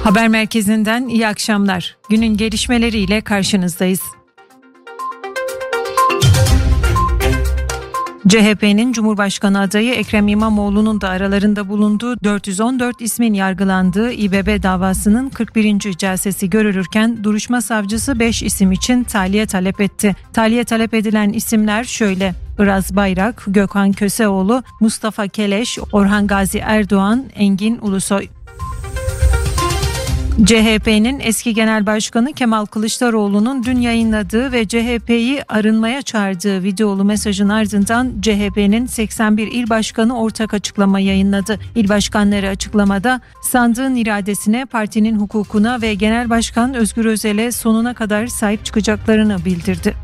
Haber merkezinden iyi akşamlar. Günün gelişmeleriyle karşınızdayız. CHP'nin Cumhurbaşkanı adayı Ekrem İmamoğlu'nun da aralarında bulunduğu 414 ismin yargılandığı İBB davasının 41. celsesi görülürken duruşma savcısı 5 isim için tahliye talep etti. Tahliye talep edilen isimler şöyle: Iraz Bayrak, Gökhan Köseoğlu, Mustafa Keleş, Orhan Gazi Erdoğan, Engin Ulusoy. CHP'nin eski Genel Başkanı Kemal Kılıçdaroğlu'nun dün yayınladığı ve CHP'yi arınmaya çağırdığı videolu mesajın ardından CHP'nin 81 il başkanı ortak açıklama yayınladı. İl başkanları açıklamada sandığın iradesine, partinin hukukuna ve Genel Başkan Özgür Özel'e sonuna kadar sahip çıkacaklarını bildirdi.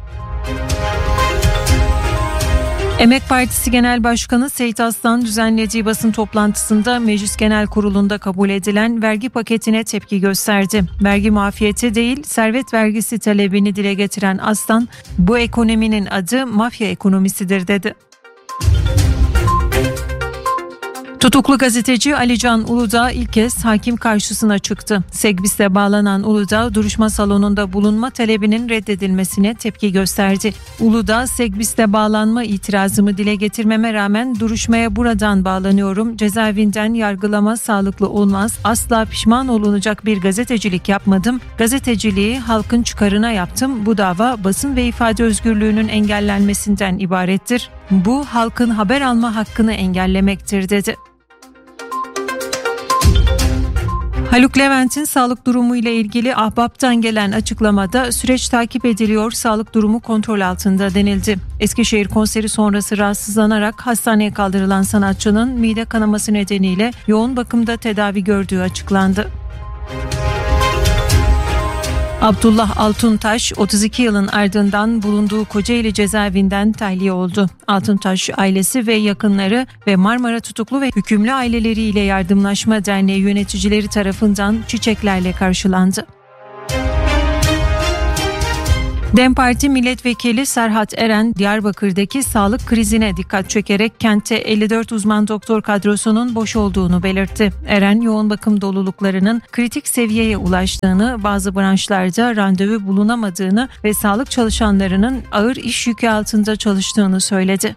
Emek Partisi Genel Başkanı Seyit Aslan düzenlediği basın toplantısında Meclis Genel Kurulu'nda kabul edilen vergi paketine tepki gösterdi. Vergi muafiyeti değil, servet vergisi talebini dile getiren Aslan, bu ekonominin adı mafya ekonomisidir dedi. Tutuklu gazeteci Ali Can Uludağ ilk kez hakim karşısına çıktı. Segbis'e bağlanan Uludağ, duruşma salonunda bulunma talebinin reddedilmesine tepki gösterdi. Uludağ, Segbis'e bağlanma itirazımı dile getirmeme rağmen duruşmaya buradan bağlanıyorum. Cezaevinden yargılama sağlıklı olmaz. Asla pişman olunacak bir gazetecilik yapmadım. Gazeteciliği halkın çıkarına yaptım. Bu dava basın ve ifade özgürlüğünün engellenmesinden ibarettir. Bu halkın haber alma hakkını engellemektir dedi. Haluk Levent'in sağlık durumu ile ilgili Ahbap'tan gelen açıklamada süreç takip ediliyor, sağlık durumu kontrol altında denildi. Eskişehir konseri sonrası rahatsızlanarak hastaneye kaldırılan sanatçının mide kanaması nedeniyle yoğun bakımda tedavi gördüğü açıklandı. Abdullah Altuntaş 32 yılın ardından bulunduğu Kocaeli cezaevinden tahliye oldu. Altuntaş ailesi ve yakınları ve Marmara Tutuklu ve Hükümlü Aileleriyle Yardımlaşma Derneği yöneticileri tarafından çiçeklerle karşılandı. DEM Parti Milletvekili Serhat Eren, Diyarbakır'daki sağlık krizine dikkat çekerek kentte 54 uzman doktor kadrosunun boş olduğunu belirtti. Eren, yoğun bakım doluluklarının kritik seviyeye ulaştığını, bazı branşlarda randevu bulunamadığını ve sağlık çalışanlarının ağır iş yükü altında çalıştığını söyledi.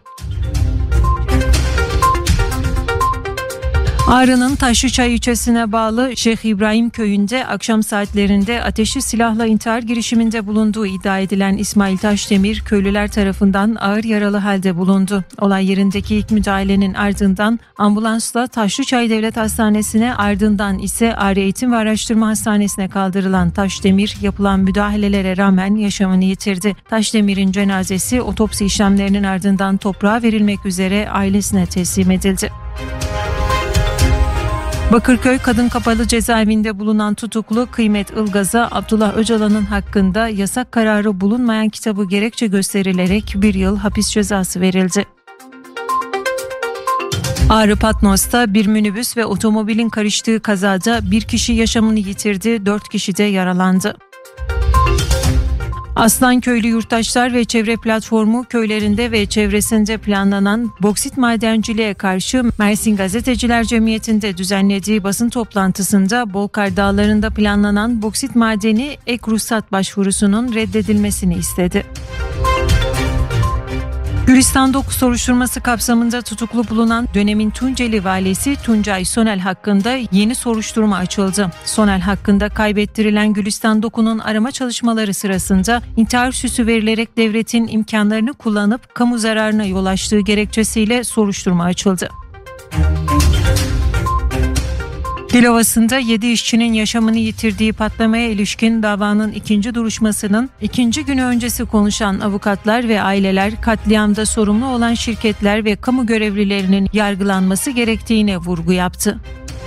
Ağrı'nın Taşlıçay ilçesine bağlı Şeyh İbrahim köyünde akşam saatlerinde ateşli silahla intihar girişiminde bulunduğu iddia edilen İsmail Taşdemir, köylüler tarafından ağır yaralı halde bulundu. Olay yerindeki ilk müdahalenin ardından ambulansla Taşlıçay Devlet Hastanesi'ne, ardından ise Ağrı Eğitim ve Araştırma Hastanesi'ne kaldırılan Taşdemir, yapılan müdahalelere rağmen yaşamını yitirdi. Taşdemir'in cenazesi otopsi işlemlerinin ardından toprağa verilmek üzere ailesine teslim edildi. Bakırköy Kadın Kapalı Cezaevinde bulunan tutuklu Kıymet Ilgaz'a Abdullah Öcalan'ın hakkında yasak kararı bulunmayan kitabı gerekçe gösterilerek 1 yıl hapis cezası verildi. Ağrı Patnos'ta bir minibüs ve otomobilin karıştığı kazada bir kişi yaşamını yitirdi, 4 kişi de yaralandı. Aslanköylü Yurttaşlar ve Çevre Platformu köylerinde ve çevresinde planlanan boksit madenciliğe karşı Mersin Gazeteciler Cemiyeti'nde düzenlediği basın toplantısında Bolkar Dağları'nda planlanan boksit madeni ek ruhsat başvurusunun reddedilmesini istedi. Gülistan Doku soruşturması kapsamında tutuklu bulunan dönemin Tunceli valisi Tuncay Sonel hakkında yeni soruşturma açıldı. Sonel hakkında kaybettirilen Gülistan Doku'nun arama çalışmaları sırasında intihar süsü verilerek devletin imkanlarını kullanıp kamu zararına yol açtığı gerekçesiyle soruşturma açıldı. Dilovası'nda 7 işçinin yaşamını yitirdiği patlamaya ilişkin davanın ikinci duruşmasının ikinci günü öncesi konuşan avukatlar ve aileler, katliamda sorumlu olan şirketler ve kamu görevlilerinin yargılanması gerektiğine vurgu yaptı.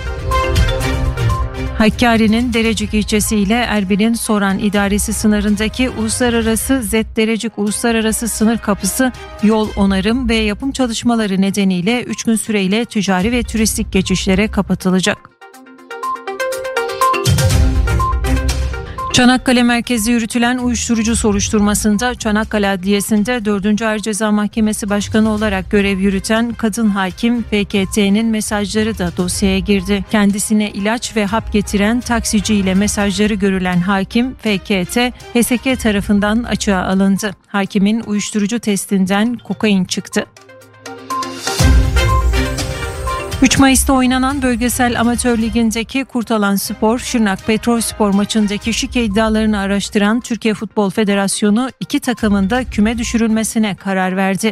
Hakkari'nin Derecik ilçesi ile Erbil'in Soran İdaresi sınırındaki uluslararası Zet-Derecik Uluslararası Sınır Kapısı yol onarım ve yapım çalışmaları nedeniyle 3 gün süreyle ticari ve turistik geçişlere kapatılacak. Çanakkale merkezi yürütülen uyuşturucu soruşturmasında Çanakkale Adliyesi'nde 4. Ağır Ceza Mahkemesi Başkanı olarak görev yürüten kadın hakim FKT'nin mesajları da dosyaya girdi. Kendisine ilaç ve hap getiren taksici ile mesajları görülen hakim FKT, HSK tarafından açığa alındı. Hakimin uyuşturucu testinden kokain çıktı. 3 Mayıs'ta oynanan Bölgesel Amatör Ligi'ndeki Kurtalanspor, Şırnak Petrolspor maçındaki şike iddialarını araştıran Türkiye Futbol Federasyonu iki takımın da küme düşürülmesine karar verdi.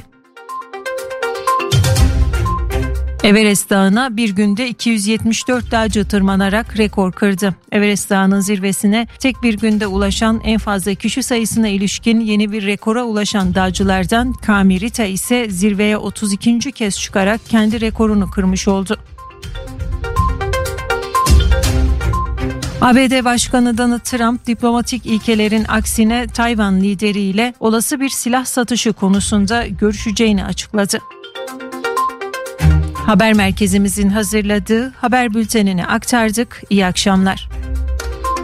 Everest Dağı'na bir günde 274 dağcı tırmanarak rekor kırdı. Everest Dağı'nın zirvesine tek bir günde ulaşan en fazla kişi sayısına ilişkin yeni bir rekora ulaşan dağcılardan Kami Rita ise zirveye 32. kez çıkarak kendi rekorunu kırmış oldu. ABD Başkanı Donald Trump diplomatik ilkelerin aksine Tayvan lideriyle olası bir silah satışı konusunda görüşeceğini açıkladı. Haber merkezimizin hazırladığı haber bültenini aktardık. İyi akşamlar.